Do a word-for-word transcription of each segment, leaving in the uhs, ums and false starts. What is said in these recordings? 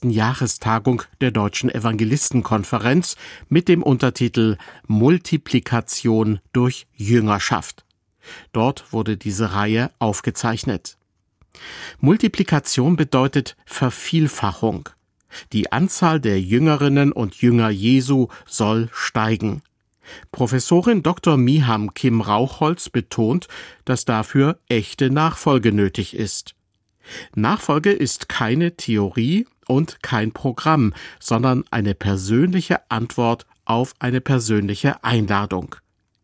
ersten Jahrestagung der Deutschen Evangelistenkonferenz mit dem Untertitel Multiplikation durch Jüngerschaft. Dort wurde diese Reihe aufgezeichnet. Multiplikation bedeutet Vervielfachung. Die Anzahl der Jüngerinnen und Jünger Jesu soll steigen. Professorin Doktor Miham Kim Rauchholz betont, dass dafür echte Nachfolge nötig ist. Nachfolge ist keine Theorie und kein Programm, sondern eine persönliche Antwort auf eine persönliche Einladung.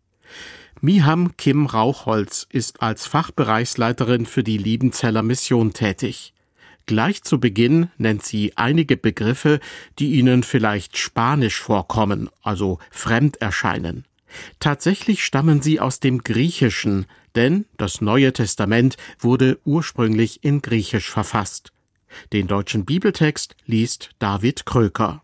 Miham Kim Rauchholz ist als Fachbereichsleiterin für die Liebenzeller Mission tätig. Gleich zu Beginn nennt sie einige Begriffe, die Ihnen vielleicht spanisch vorkommen, also fremd erscheinen. Tatsächlich stammen sie aus dem Griechischen, denn das Neue Testament wurde ursprünglich in Griechisch verfasst. Den deutschen Bibeltext liest David Kröker.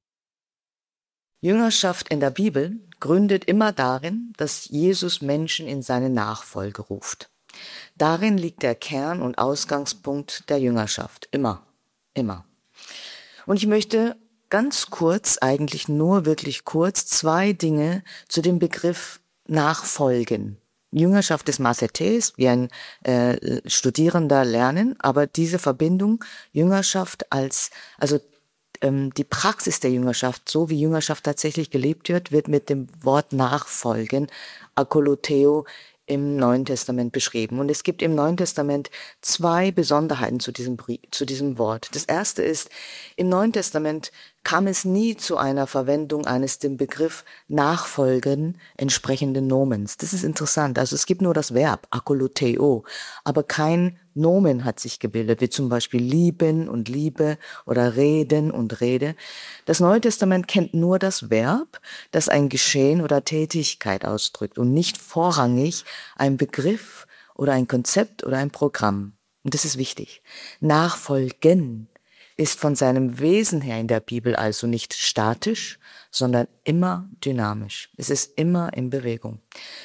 Jüngerschaft in der Bibel gründet immer darin, dass Jesus Menschen in seine Nachfolge ruft. Darin liegt der Kern und Ausgangspunkt der Jüngerschaft. Immer, immer. Und ich möchte ganz kurz, eigentlich nur wirklich kurz, zwei Dinge zu dem Begriff Nachfolgen. Jüngerschaft des Mathetes, wie ein äh, Studierender lernen, aber diese Verbindung Jüngerschaft als, also ähm, die Praxis der Jüngerschaft, so wie Jüngerschaft tatsächlich gelebt wird, wird mit dem Wort Nachfolgen, Akoloteo, im Neuen Testament beschrieben. Und es gibt im Neuen Testament zwei Besonderheiten zu diesem, zu diesem Wort. Das erste ist, im Neuen Testament kam es nie zu einer Verwendung eines dem Begriff Nachfolgen entsprechenden Nomens. Das ist interessant. Also es gibt nur das Verb, akoloteo, aber kein Nomen hat sich gebildet, wie zum Beispiel lieben und Liebe oder reden und Rede. Das Neue Testament kennt nur das Verb, das ein Geschehen oder Tätigkeit ausdrückt und nicht vorrangig ein Begriff oder ein Konzept oder ein Programm. Und das ist wichtig. Nachfolgen ist von seinem Wesen her in der Bibel also nicht statisch, sondern immer dynamisch. Es ist immer in Bewegung.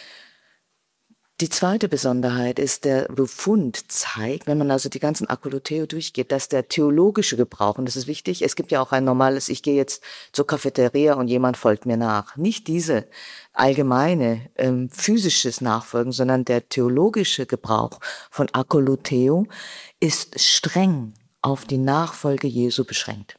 Die zweite Besonderheit ist, der Befund zeigt, wenn man also die ganzen Akoloteo durchgeht, dass der theologische Gebrauch, und das ist wichtig, es gibt ja auch ein normales, ich gehe jetzt zur Cafeteria und jemand folgt mir nach. Nicht diese allgemeine ähm, physisches Nachfolgen, sondern der theologische Gebrauch von Akoloteo ist streng auf die Nachfolge Jesu beschränkt.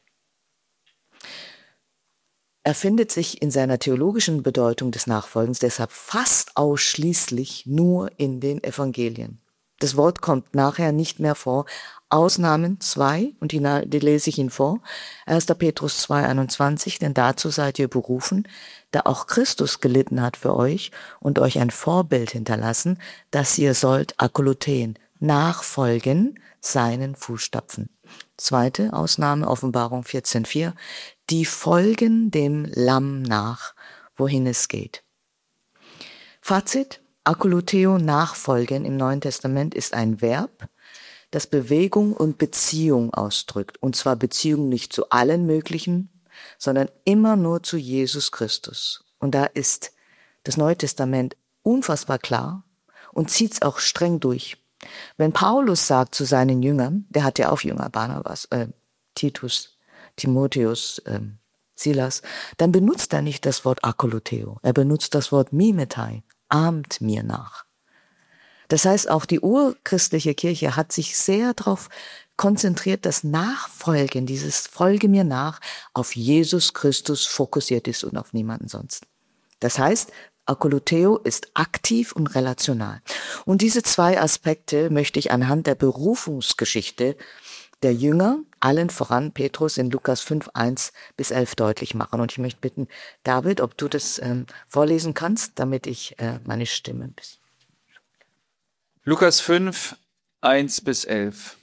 Er findet sich in seiner theologischen Bedeutung des Nachfolgens deshalb fast ausschließlich nur in den Evangelien. Das Wort kommt nachher nicht mehr vor. Ausnahmen zwei, und die, die lese ich Ihnen vor. erster Petrus zwei einundzwanzig, denn dazu seid ihr berufen, da auch Christus gelitten hat für euch und euch ein Vorbild hinterlassen, dass ihr sollt Akolotheen nachfolgen seinen Fußstapfen. Zweite Ausnahme, Offenbarung vierzehn vier, die folgen dem Lamm nach, wohin es geht. Fazit, Akoloteo, nachfolgen im Neuen Testament ist ein Verb, das Bewegung und Beziehung ausdrückt. Und zwar Beziehung nicht zu allen möglichen, sondern immer nur zu Jesus Christus. Und da ist das Neue Testament unfassbar klar und zieht es auch streng durch. Wenn Paulus sagt zu seinen Jüngern, der hat ja auch Jünger, Barnabas, äh, Titus, Timotheus, äh, Silas, dann benutzt er nicht das Wort Akoloteo, er benutzt das Wort mimetai, ahmt mir nach. Das heißt, auch die urchristliche Kirche hat sich sehr darauf konzentriert, dass Nachfolgen, dieses Folge mir nach, auf Jesus Christus fokussiert ist und auf niemanden sonst. Das heißt, Akoloteo ist aktiv und relational. Und diese zwei Aspekte möchte ich anhand der Berufungsgeschichte der Jünger, allen voran Petrus in Lukas fünf eins bis elf deutlich machen. Und ich möchte bitten, David, ob du das ähm, vorlesen kannst, damit ich äh, meine Stimme ein bisschen... Lukas fünf eins bis elf.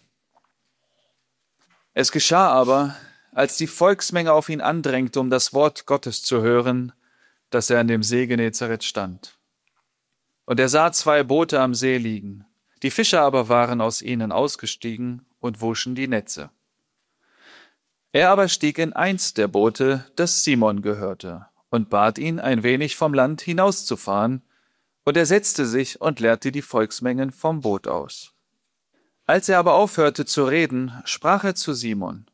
Es geschah aber, als die Volksmenge auf ihn andrängte, um das Wort Gottes zu hören, dass er an dem See Genezareth stand. Und er sah zwei Boote am See liegen. Die Fischer aber waren aus ihnen ausgestiegen und wuschen die Netze. Er aber stieg in eins der Boote, das Simon gehörte, und bat ihn, ein wenig vom Land hinauszufahren, und er setzte sich und leerte die Volksmengen vom Boot aus. Als er aber aufhörte zu reden, sprach er zu Simon: